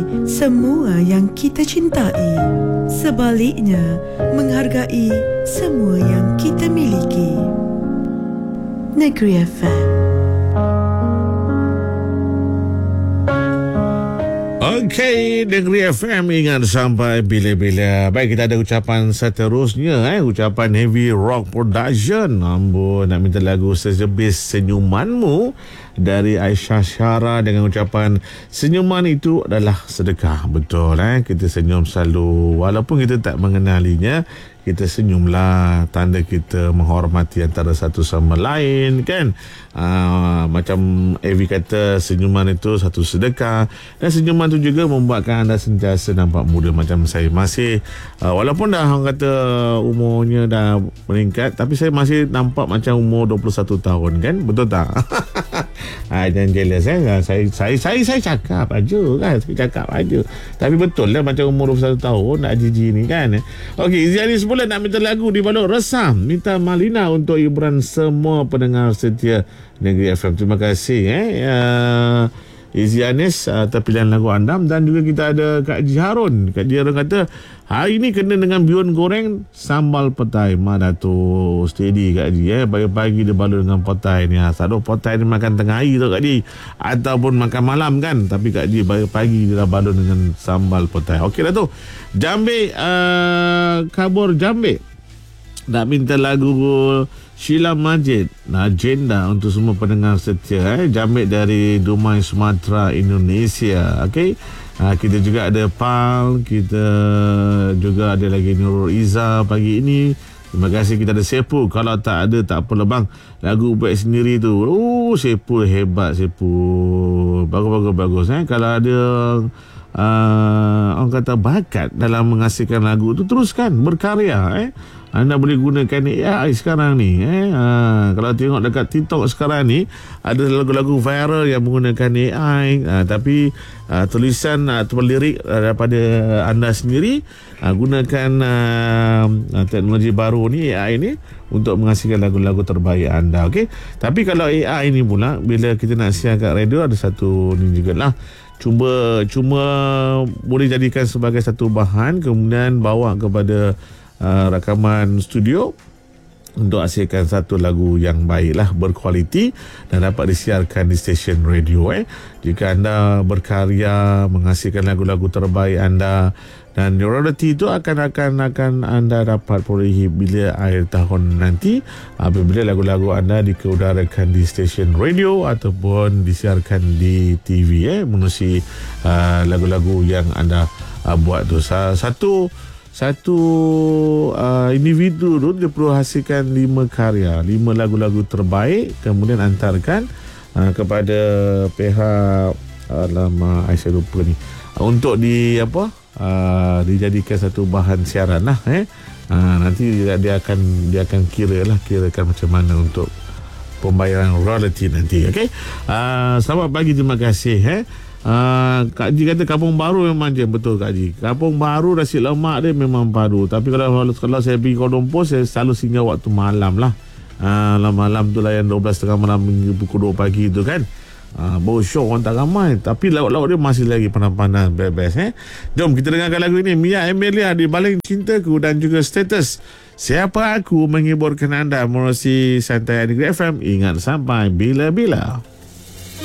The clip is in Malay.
semua yang kita cintai. Sebaliknya, menghargai semua yang kita miliki. Negeri FM. Okey, Negeri FM ingat sampai bila-bila. Baik, kita ada ucapan seterusnya, ucapan Heavy Rock Production. Ambon, nak minta lagu Sejebis Senyumanmu dari Aisyah Syara dengan ucapan senyuman itu adalah sedekah. Betul, kita senyum selalu walaupun kita tak mengenalinya. Kita senyumlah, tanda kita menghormati antara satu sama lain, kan? Macam Evi kata, senyuman itu satu sedekah, dan senyuman itu juga membuatkan anda sentiasa nampak muda. Macam saya masih, walaupun dah orang kata umurnya dah meningkat, tapi saya masih nampak macam umur 21 tahun, kan? Betul tak? Jangan jealous, saya cakap aja, kan? Saya cakap aja, tapi betul lah macam umur 21 tahun nak jiji ni, kan? Okey, Ziani sebulan nak minta lagu di Balok Resam, minta Malina untuk hiburan semua pendengar setia Negeri FM. Terima kasih Izzy Anis atas pilihan lagu anda. Dan juga kita ada Kak Ji Harun. Kak Ji Harun kata hari ni kena dengan bihun goreng sambal petai. Mana tu steady Kak Ji, pagi-pagi dia balur dengan petai ni. Selalu petai ni makan tengah hari tu Kak Ji, ataupun makan malam, kan. Tapi Kak Ji pagi-pagi dia dah balur dengan sambal petai. Okey dah tu. Jambe, kabur Jambe nak minta lagu Sheila Majid, agenda untuk semua pendengar setia, Jamik dari Dumai, Sumatera, Indonesia. Okey, kita juga ada Pal, kita juga ada lagi Nurul Iza pagi ini. Terima kasih. Kita ada Sepu. Kalau tak ada tak apa bang, lagu buat sendiri tu. Sepu hebat, Sepu bagus. Kalau ada orang kata bakat dalam menghasilkan lagu tu, teruskan berkarya. Anda boleh gunakan AI sekarang ni. Kalau tengok dekat TikTok sekarang ni, ada lagu-lagu viral yang menggunakan AI. Tapi tulisan atau lirik daripada anda sendiri. Gunakan teknologi baru ni, AI ni, untuk menghasilkan lagu-lagu terbaik anda. Okay? Tapi kalau AI ni pula, bila kita nak siar kat radio, ada satu ni jugalah. Cuma boleh jadikan sebagai satu bahan, kemudian bawa kepada rakaman studio untuk hasilkan satu lagu yang baiklah, berkualiti dan dapat disiarkan di stesen radio. Jika anda berkarya menghasilkan lagu-lagu terbaik anda, dan royalty itu akan anda dapat perolehi bila akhir tahun nanti, apabila lagu-lagu anda dikeudarakan di stesen radio ataupun disiarkan di TV, menerusi lagu-lagu yang anda buat tu. Satu individu tu dia perlu hasilkan 5 karya, 5 lagu-lagu terbaik, kemudian antarkan kepada pihak saya lupa ni, untuk dijadikan satu bahan siaran lah. Nanti dia akan kirakan macam mana untuk pembayaran royalty nanti. Okey. Selamat pagi, terima kasih. Kak Ji kata Kampung Baru memang je. Betul Kak Ji, Kampung Baru nasi lemak dia memang padu. Tapi kalau saya pergi Kuala Lumpur, saya selalu singgah waktu malam lah. Malam tu lah, yang 12.30 malam hingga pukul 2 pagi tu, kan. Baru syok, orang tak ramai, tapi laut-laut dia masih lagi panas-panas, best. Jom kita dengarkan lagu ini, Mia Emilia di Baling Cintaku, dan juga Status Siapa Aku, menghiburkan anda menerusi Santai Negeri FM. Ingat sampai bila-bila.